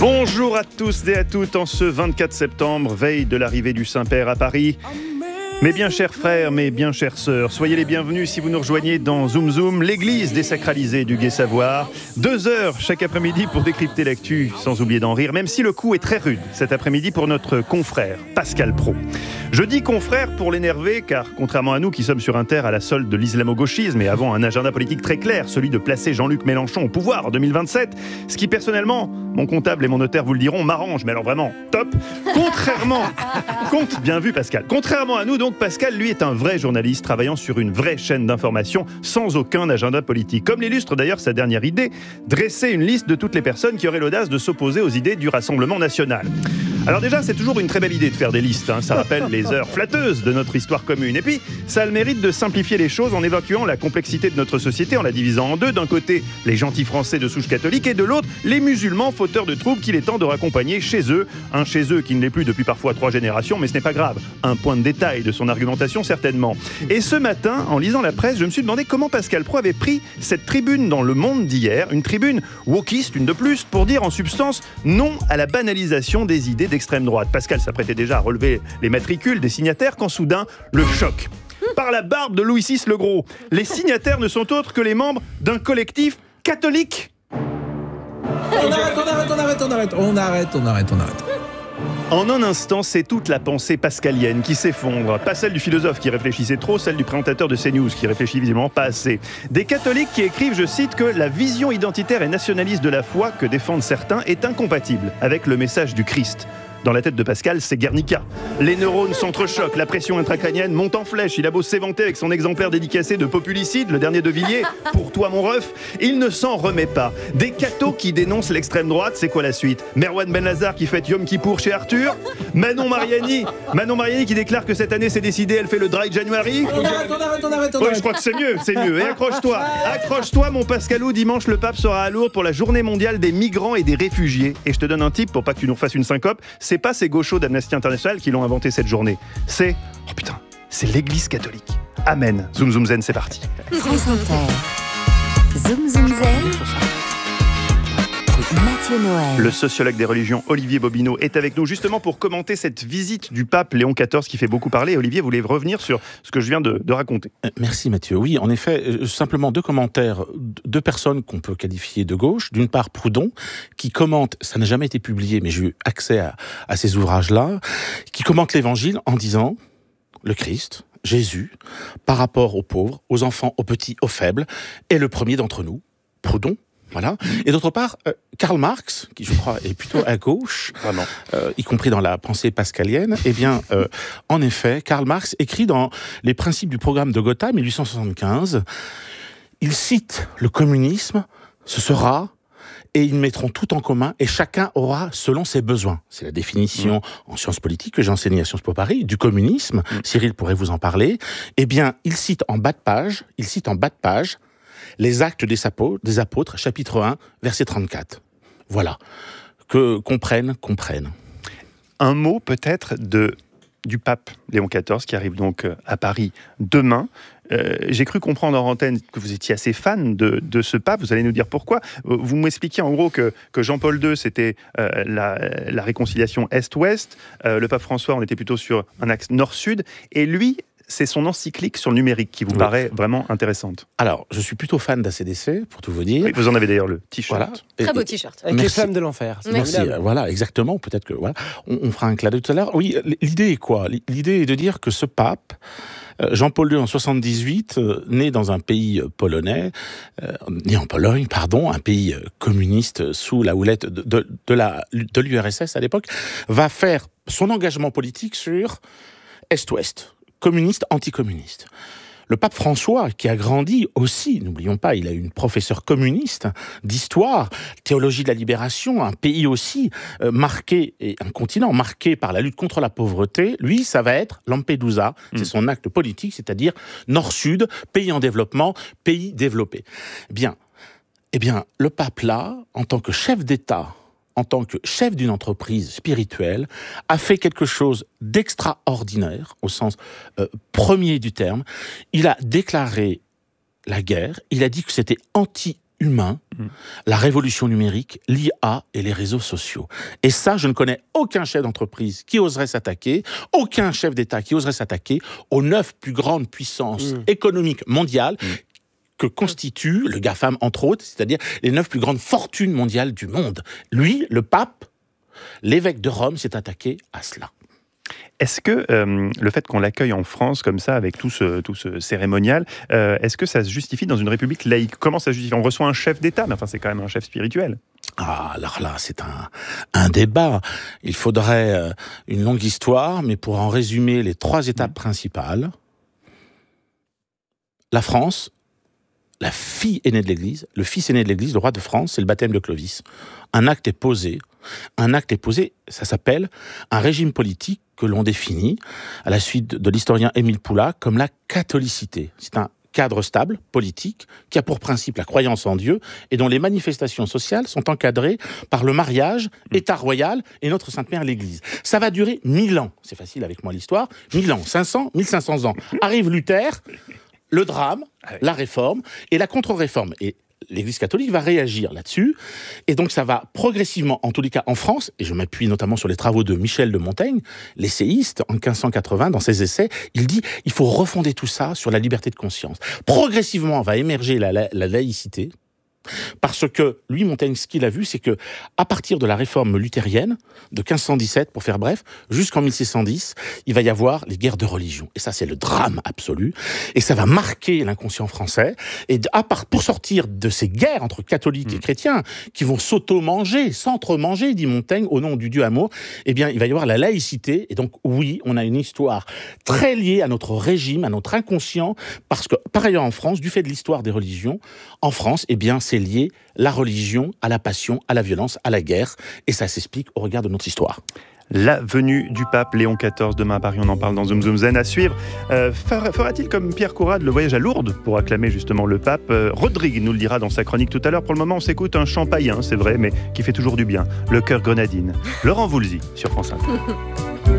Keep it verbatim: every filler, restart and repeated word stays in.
Bonjour à tous et à toutes en ce vingt-quatre septembre, veille de l'arrivée du Saint-Père à Paris. Mes bien chers frères, mes bien chères sœurs, soyez les bienvenus si vous nous rejoignez dans Zoom Zoom, l'église désacralisée du Gai Savoir. Deux heures chaque après-midi pour décrypter l'actu, sans oublier d'en rire, même si le coup est très rude cet après-midi pour notre confrère, Pascal Praud. Je dis confrère pour l'énerver, car contrairement à nous qui sommes sur Inter à la solde de l'islamo-gauchisme et avons un agenda politique très clair, celui de placer Jean-Luc Mélenchon au pouvoir en deux mille vingt-sept, ce qui personnellement, mon comptable et mon notaire vous le diront, m'arrange, mais alors vraiment, top. Contrairement, compte bien vu Pascal, contrairement à nous donc, Pascal, lui, est un vrai journaliste travaillant sur une vraie chaîne d'information sans aucun agenda politique. Comme l'illustre d'ailleurs sa dernière idée, dresser une liste de toutes les personnes qui auraient l'audace de s'opposer aux idées du Rassemblement national. Alors déjà, c'est toujours une très belle idée de faire des listes, hein. Ça rappelle les heures flatteuses de notre histoire commune. Et puis, ça a le mérite de simplifier les choses en évacuant la complexité de notre société, en la divisant en deux. D'un côté, les gentils Français de souche catholique, et de l'autre, les musulmans fauteurs de troubles qu'il est temps de raccompagner chez eux. Un chez eux qui ne l'est plus depuis parfois trois générations, mais ce n'est pas grave. Un point de détail de son argumentation, certainement. Et ce matin, en lisant la presse, je me suis demandé comment Pascal Praud avait pris cette tribune dans Le Monde d'hier, une tribune wokiste, une de plus, pour dire en substance non à la banalisation des idées d'extrême droite. Pascal s'apprêtait déjà à relever les matricules des signataires quand soudain, le choc. Par la barbe de Louis six le Gros, les signataires ne sont autres que les membres d'un collectif catholique. On arrête, on arrête, on arrête, on arrête, on arrête, on arrête, on arrête. En un instant, c'est toute la pensée pascalienne qui s'effondre. Pas celle du philosophe qui réfléchissait trop, celle du présentateur de CNews qui réfléchit visiblement pas assez. Des catholiques qui écrivent, je cite, que la vision identitaire et nationaliste de la foi que défendent certains est incompatible avec le message du Christ. Dans la tête de Pascal, c'est Guernica. Les neurones s'entrechoquent, la pression intracrânienne monte en flèche. Il a beau s'éventer avec son exemplaire dédicacé de Populicide, le dernier de Villiers, pour toi mon ref, il ne s'en remet pas. Des cathos qui dénoncent l'extrême droite, c'est quoi la suite? Merwan Benlazar qui fête Yom Kippour chez Arthur? Manon Mariani Manon Mariani qui déclare que cette année c'est décidé, elle fait le Dry January? On arrête, on arrête, on arrête, on Ouais, arrête. je crois que c'est mieux, c'est mieux. Et accroche-toi, accroche-toi mon Pascalou, dimanche le pape sera à Lourdes pour la journée mondiale des migrants et des réfugiés. Et je te donne un tip pour pas que tu nous fasses une syncope, c'est pas ces gauchos d'Amnesty International qui l'ont inventé cette journée. C'est, oh putain, c'est l'église catholique. Amen. Zoom Zoom Zen, c'est parti. France Inter. Zoom Zoom Zen. Mathieu Noël. Le sociologue des religions Olivier Bobineau est avec nous justement pour commenter cette visite du pape Léon quatorze qui fait beaucoup parler. Olivier, vous voulez revenir sur ce que je viens de, de raconter? Merci Mathieu. Oui, en effet, euh, simplement deux commentaires, deux personnes qu'on peut qualifier de gauche. D'une part, Proudhon, qui commente, ça n'a jamais été publié, mais j'ai eu accès à, à ces ouvrages-là, qui commente l'Évangile en disant, le Christ, Jésus, par rapport aux pauvres, aux enfants, aux petits, aux faibles, est le premier d'entre nous, Proudhon. Voilà. Et d'autre part, euh, Karl Marx, qui je crois est plutôt à gauche, euh, y compris dans la pensée pascalienne, eh bien, euh, en effet, Karl Marx écrit dans les principes du programme de Gotha, mille huit cent soixante-quinze, il cite le communisme, ce sera, et ils mettront tout en commun, et chacun aura selon ses besoins. C'est la définition mmh. en sciences politiques que j'ai enseignée à Sciences Po Paris, du communisme, mmh. Cyril pourrait vous en parler. Eh bien, il cite en bas de page, il cite en bas de page, les actes des apôtres, des apôtres, chapitre un, verset trente-quatre. Voilà. Que comprennent, comprennent. Un mot peut-être de, du pape Léon quatorze qui arrive donc à Paris demain. Euh, j'ai cru comprendre en antenne que vous étiez assez fan de, de ce pape. Vous allez nous dire pourquoi. Vous m'expliquiez en gros que, que Jean-Paul deux, c'était euh, la, la réconciliation Est-Ouest. Euh, le pape François, on était plutôt sur un axe Nord-Sud. Et lui, c'est son encyclique sur le numérique qui vous oui. paraît vraiment intéressante. Alors, je suis plutôt fan d'A C D C, pour tout vous dire. Oui, vous en avez d'ailleurs le t-shirt. Voilà. Très beau t-shirt. Avec Merci. Les flammes de l'enfer. Merci. Voilà, exactement. Peut-être que voilà, on, on fera un clin d'œil tout à l'heure. Oui, l'idée est quoi? L'idée est de dire que ce pape, Jean-Paul deux en soixante-dix-huit, euh, né dans un pays polonais, euh, né en Pologne, pardon, un pays communiste sous la houlette de, de, de, la, de l'U R S S à l'époque, va faire son engagement politique sur Est-Ouest. Communiste, anticommuniste. Le pape François, qui a grandi aussi, n'oublions pas, il a eu une professeure communiste d'histoire, théologie de la libération, un pays aussi euh, marqué, et un continent marqué par la lutte contre la pauvreté, lui, ça va être Lampedusa, mmh. c'est son acte politique, c'est-à-dire Nord-Sud, pays en développement, pays développé. Bien, eh bien, le pape là, en tant que chef d'État, en tant que chef d'une entreprise spirituelle, a fait quelque chose d'extraordinaire, au sens euh, premier du terme. Il a déclaré la guerre, il a dit que c'était anti humain, mmh. la révolution numérique, l'I A et les réseaux sociaux. Et ça, je ne connais aucun chef d'entreprise qui oserait s'attaquer, aucun chef d'État qui oserait s'attaquer aux neuf plus grandes puissances mmh. économiques mondiales mmh. que constituent le GAFAM, entre autres, c'est-à-dire les neuf plus grandes fortunes mondiales du monde. Lui, le pape, l'évêque de Rome, s'est attaqué à cela. Est-ce que euh, le fait qu'on l'accueille en France comme ça, avec tout ce, tout ce cérémonial, euh, est-ce que ça se justifie dans une république laïque ? Comment ça se justifie ? On reçoit un chef d'État, mais enfin c'est quand même un chef spirituel. Ah, alors là, c'est un, un débat. Il faudrait euh, une longue histoire, mais pour en résumer les trois étapes principales, la France, la fille aînée de l'Église, le fils aîné de l'Église, le roi de France, c'est le baptême de Clovis. Un acte est posé. Un acte est posé, ça s'appelle un régime politique que l'on définit, à la suite de l'historien Émile Poulain, comme la catholicité. C'est un cadre stable, politique, qui a pour principe la croyance en Dieu et dont les manifestations sociales sont encadrées par le mariage, État royal et notre Sainte Mère l'Église. Ça va durer mille ans. C'est facile avec moi l'histoire. Mille ans, cinq cents, mille cinq cents ans. Arrive Luther, le drame, la réforme et la contre-réforme. Et l'Église catholique va réagir là-dessus, et donc ça va progressivement, en tous les cas en France, et je m'appuie notamment sur les travaux de Michel de Montaigne, l'essayiste, en quinze cent quatre-vingts, dans ses essais, il dit « il faut refonder tout ça sur la liberté de conscience ». Progressivement va émerger la, la, la laïcité, parce que lui, Montaigne, ce qu'il a vu, c'est que à partir de la réforme luthérienne, de quinze cent dix-sept, pour faire bref, jusqu'en mille six cent dix, il va y avoir les guerres de religion. Et ça, c'est le drame absolu. Et ça va marquer l'inconscient français. Et à part, pour sortir de ces guerres entre catholiques et chrétiens, qui vont s'auto-manger, s'entre-manger, dit Montaigne, au nom du Dieu amour, eh bien, il va y avoir la laïcité. Et donc, oui, on a une histoire très liée à notre régime, à notre inconscient, parce que, par ailleurs, en France, du fait de l'histoire des religions, en France, eh bien, c'est lié la religion à la passion, à la violence, à la guerre, et ça s'explique au regard de notre histoire. La venue du pape Léon quatorze demain à Paris, on en parle dans Zoom Zoom Zen à suivre. Euh, fera-t-il comme Pierre Courade le voyage à Lourdes pour acclamer justement le pape ? euh, Rodrigue nous le dira dans sa chronique tout à l'heure. Pour le moment, on s'écoute un chant païen, c'est vrai, mais qui fait toujours du bien. Le cœur grenadine. Laurent Voulzy sur France Inter.